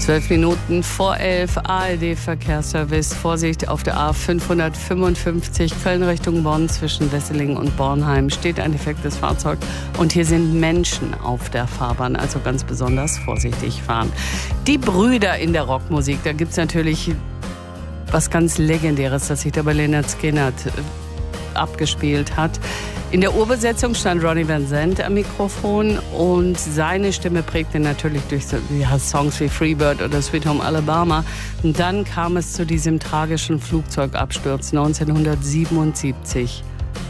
12 Minuten vor 11, ARD-Verkehrsservice. Vorsicht, auf der A555 Köln Richtung Bonn zwischen Wesseling und Bornheim steht ein defektes Fahrzeug. Und hier sind Menschen auf der Fahrbahn, also ganz besonders vorsichtig fahren. Die Brüder in der Rockmusik, da gibt es natürlich was ganz Legendäres, das sich da bei Lynyrd Skynyrd abgespielt hat. In der Urbesetzung stand Ronnie Van Zant am Mikrofon und seine Stimme prägte natürlich durch Songs wie Freebird oder Sweet Home Alabama. Und dann kam es zu diesem tragischen Flugzeugabsturz 1977.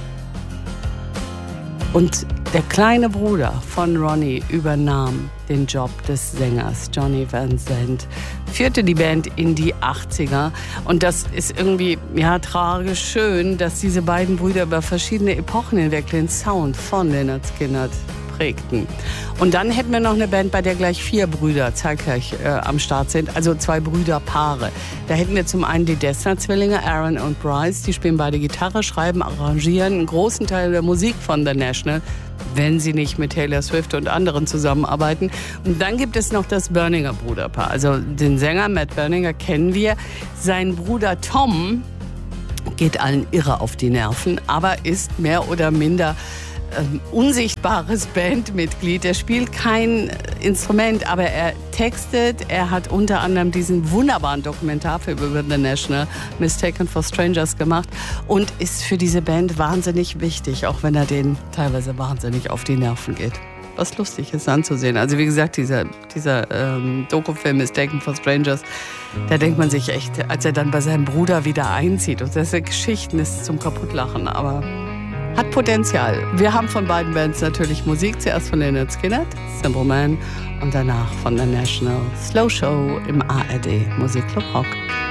Und der kleine Bruder von Ronnie übernahm den Job des Sängers. Johnny Van Zant führte die Band in die 80er. Und das ist irgendwie tragisch schön, dass diese beiden Brüder über verschiedene Epochen hinweg den Sound von Lynyrd Skynyrd prägten. Und dann hätten wir noch eine Band, bei der gleich 4 Brüder zeitgleich am Start sind, also 2 Brüderpaare. Da hätten wir zum einen die Dessner-Zwillinge, Aaron und Bryce, die spielen beide Gitarre, schreiben, arrangieren einen großen Teil der Musik von The National, wenn sie nicht mit Taylor Swift und anderen zusammenarbeiten. Und dann gibt es noch das Berninger Bruderpaar. Also den Sänger Matt Berninger kennen wir. Sein Bruder Tom geht allen irre auf die Nerven, aber ist mehr oder minder unsichtbares Bandmitglied. Er spielt kein Instrument, aber er textet. Er hat unter anderem diesen wunderbaren Dokumentarfilm über The National, Mistaken for Strangers, gemacht und ist für diese Band wahnsinnig wichtig, auch wenn er denen teilweise wahnsinnig auf die Nerven geht. Was lustig ist anzusehen. Also wie gesagt, dieser Dokufilm Mistaken for Strangers, da denkt man sich echt, als er dann bei seinem Bruder wieder einzieht. Und das sind Geschichten, ist zum Kaputtlachen, aber hat Potenzial. Wir haben von beiden Bands natürlich Musik. Zuerst von Lynyrd Skynyrd, Simple Man, und danach von The National, Slow Show im ARD Musikclub Rock.